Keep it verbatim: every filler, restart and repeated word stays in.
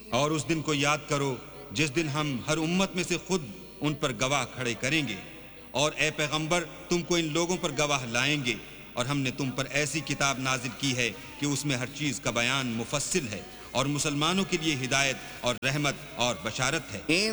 और उस दिन को याद करो जिस दिन हम हर उम्मत में से खुद उन पर गवाह खड़े करेंगे, और ए पैगंबर तुमको इन लोगों पर गवाह लाएंगे, और हमने तुम पर ऐसी किताब नाजिल की है कि उसमें हर चीज़ का बयान मुफस्सिल है, और मुसलमानों के लिए हिदायत और रहमत और बशारत है।